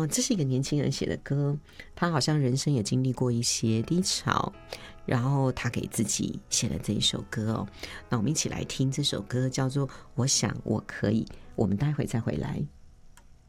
这是一个年轻人写的歌，他好像人生也经历过一些低潮，然后他给自己写了这一首歌哦。那我们一起来听这首歌，叫做《我想我可以》，我们待会再回来。